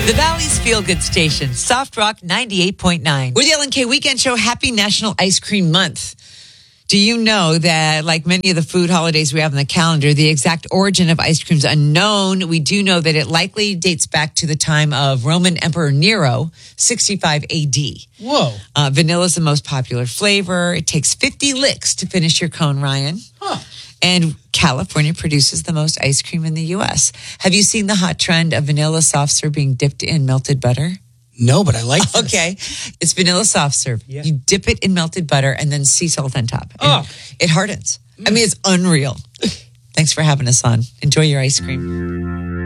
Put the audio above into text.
The Valley's feel-good station, Soft Rock 98.9. We're the LNK Weekend Show. Happy National Ice Cream Month. Do you know that, like many of the food holidays we have on the calendar, the exact origin of ice cream is unknown? We do know that it likely dates back to the time of Roman Emperor Nero, 65 AD. Whoa. Vanilla is the most popular flavor. It takes 50 licks to finish your cone, Ryan. Huh. And California produces the most ice cream in the U.S. Have you seen the hot trend of vanilla soft serve being dipped in melted butter? No, but I like this. Okay. It's vanilla soft serve. Yeah. You dip it in melted butter and then sea salt on top. And it hardens. I mean, it's unreal. Thanks for having us on. Enjoy your ice cream.